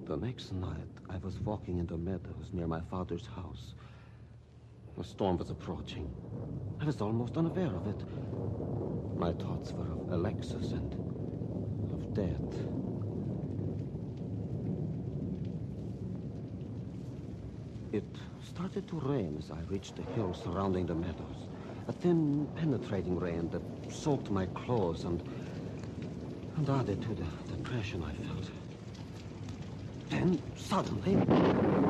The next night, I was walking in the meadows near my father's house. A storm was approaching. I was almost unaware of it. My thoughts were of Alexis and of death. It started to rain as I reached the hill surrounding the meadows. A thin, penetrating rain that soaked my clothes and added to the depression I felt. Then, suddenly,